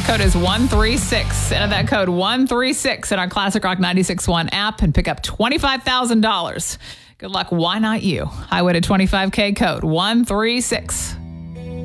code is 136. Enter that code 136 in our Classic Rock 96.1 app and pick up $25,000. Good luck. Why not you? Highway to 25K code 136.